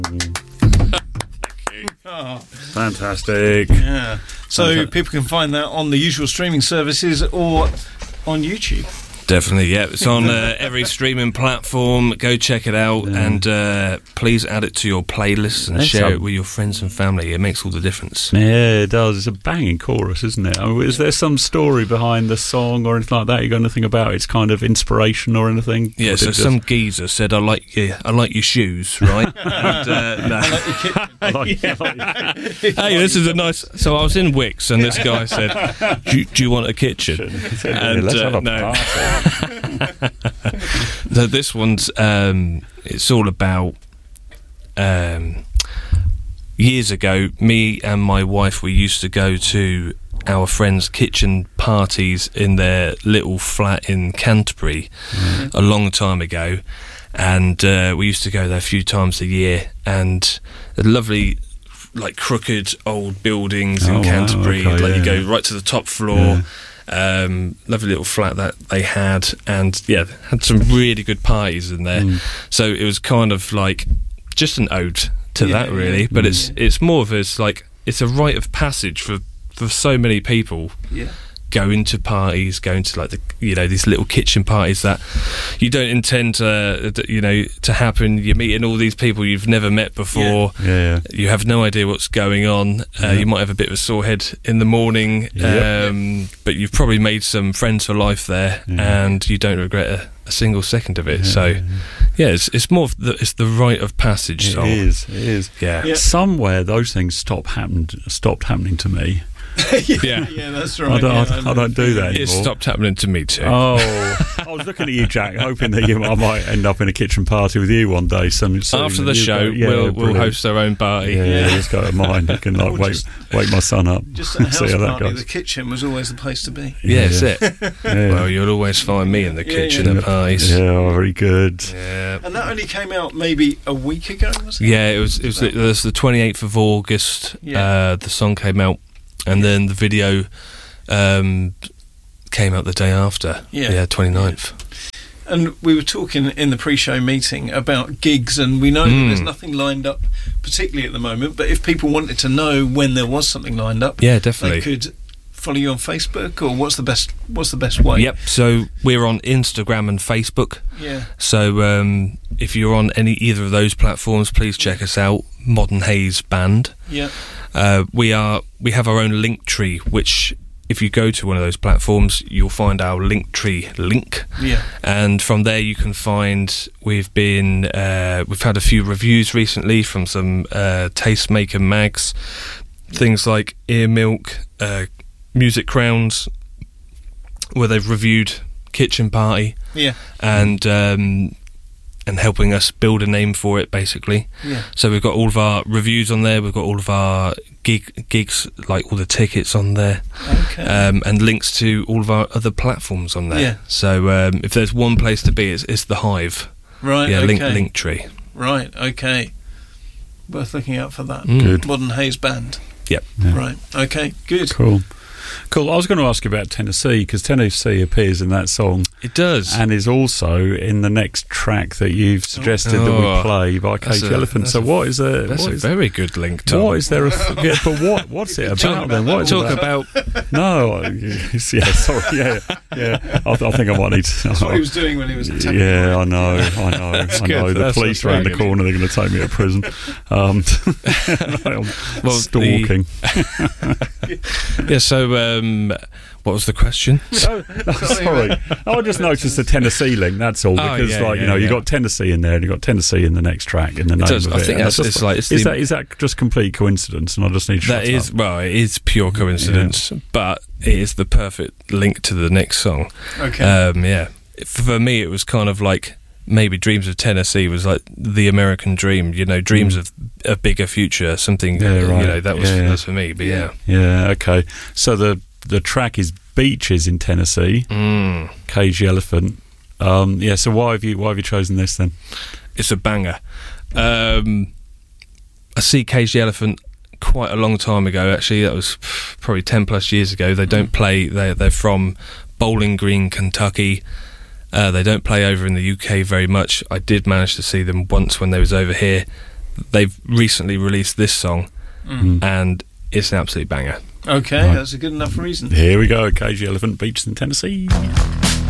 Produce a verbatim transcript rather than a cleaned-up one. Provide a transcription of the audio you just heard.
Oh. Fantastic. Yeah. So people can find that on the usual streaming services or on YouTube. Definitely, yeah. It's on uh, every streaming platform. Go check it out, Yeah. and uh, please add it to your playlist and That's share a- it with your friends and family. It makes all the difference. Yeah, it does. It's a banging chorus, isn't it? I mean, is there some story behind the song or anything like that? You got anything about its kind of inspiration or anything? Yeah, Or so did it some geezer said, "I like your, I like your shoes, right?" and, uh, no. I like, I like- Hey, this is a nice. So I was in Wix, and this guy said, "Do you, do you want a kitchen?" And let's have uh, a no. party. So this one's um, it's all about um, years ago. Me and my wife, we used to go to our friends' kitchen parties in their little flat in Canterbury Mm. a long time ago, and uh, we used to go there a few times a year. And a lovely, like crooked old buildings Oh, in wow, Canterbury. okay, like you yeah. go right to the top floor. Um, lovely little flat that they had, and yeah, had some really good parties in there. Mm. So it was kind of like just an ode to Yeah, that, really. yeah. But it's it's more of a, it's like it's a rite of passage for for so many people. Yeah. Going to parties, going to like the you know these little kitchen parties that you don't intend to you know to happen. You're meeting all these people you've never met before. Yeah, yeah. You have no idea what's going on. Uh, Yeah. You might have a bit of a sore head in the morning, Yep. um, but you've probably made some friends for life there, Yeah. and you don't regret a, a single second of it. Yeah, so, yeah. yeah, it's, it's more of the, it's the rite of passage It song. is. It is. Yeah. Yeah. Somewhere those things stopped happened stopped happening to me. yeah, Yeah. yeah, that's right. I don't. yeah, I, don't- I don't do that It anymore. stopped happening to me too. Oh, I was looking at you, Jack, hoping that you, I might end up in a kitchen party with you one day. Some soon. After the You show, go, yeah, we'll we'll brilliant. host our own party. Yeah, Yeah. let's go to mine. You can like Or wake just- wake my son up. Just at a See house how that party, goes. the kitchen was always the place to be. Yeah, that's Yeah. it. Yeah. Well, you'll always find me in the Yeah, kitchen yeah. at parties. Yeah, oh, very good. Yeah. And that only came out maybe a week ago, was it? Yeah, it was. It was, it was the twenty-eighth of August. Yeah. Uh, the song came out, and then the video um, came out the day after. Yeah. yeah, twenty-ninth. And we were talking in the pre-show meeting about gigs, and we know that Mm. there's nothing lined up, particularly at the moment. But if people wanted to know when there was something lined up, Yeah, they definitely. could follow you on Facebook, or what's the best? What's the best way? Yep. So we're on Instagram and Facebook. Yeah. So um, if you're on any either of those platforms, please check us out. Modern Haze Band. Yeah. Uh, we are we have our own link tree, which if you go to one of those platforms, you'll find our link tree link, Yeah. and from there you can find we've been uh, we've had a few reviews recently from some uh, tastemaker mags, things like Ear Milk, uh, Music Crowns, where they've reviewed Kitchen Party Yeah. and um, and helping us build a name for it, basically. Yeah. So we've got all of our reviews on there. We've got all of our gig gigs, like all the tickets on there, Okay. um, and links to all of our other platforms on there. Yeah. So um, if there's one place to be, it's, it's the Hive. right. yeah, okay. link link tree. Right. Okay. Worth looking out for that. Mm. Good. Modern Haze Band. Yep. Yeah. Right. Okay. Good. Cool. Cool. I was going to ask you about Tennessee, because Tennessee appears in that song It does. and is also in the next track that you've suggested that we Oh, play by that's Cage a- Elephant. that's So a- what is a That's what a is, very good link, Tom. what is there? A, yeah, but what what's it talk about then? What is talk it about No, I- yeah, sorry, yeah, yeah. I, I think I might need to. That's what he was doing when he was attacking. Yeah, I know, I know, I good. know. The That's police what's around the very good. corner, they're going to take me to prison. Um, I'm Well, stalking. yeah. So um, what was the question? Oh, no, sorry, I just noticed the Tennessee link. That's all, Oh, because yeah, like you yeah, know, you yeah. got Tennessee in there, and you got Tennessee in the next track in the name does. of I it. think and that's- just- it's like- it's is the- that is that just complete coincidence? And I just need to That shut is up? well, it is pure coincidence, but it is the perfect link to the next song. Okay. Um, yeah, for me, it was kind of like maybe Dreams of Tennessee was like the American dream. You know, dreams Mm. of a bigger future, something. Yeah, uh, right. You know, that was Yeah, yeah. that's for me. But yeah, Yeah, okay. So the the track is Beaches in Tennessee, mm, Cage the Elephant. Um, yeah. So why have you why have you chosen this then? it's a banger. Um, I see Cage the Elephant quite a long time ago. Actually, that was probably ten plus years ago. They don't play. They they're from Bowling Green, Kentucky. Uh, they don't play over in the U K very much. I did manage to see them once when they was over here. they've recently released this song, Mm. and it's an absolute banger. Okay, Right. that's a good enough reason. Here we go, Cagey Elephant Beach in Tennessee.